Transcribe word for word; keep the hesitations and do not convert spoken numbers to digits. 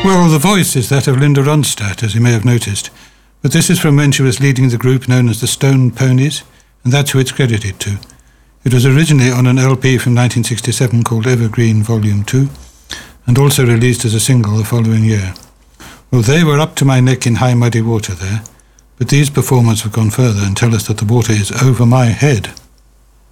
Well, the voice is that of Linda Ronstadt, as you may have noticed, but this is from when she was leading the group known as the Stone Ponies, and that's who it's credited to. It was originally on an L P from nineteen sixty-seven called Evergreen Volume two, and also released as a single the following year. Well, they were up to my neck in high muddy water there, but these performers have gone further and tell us that the water is over my head.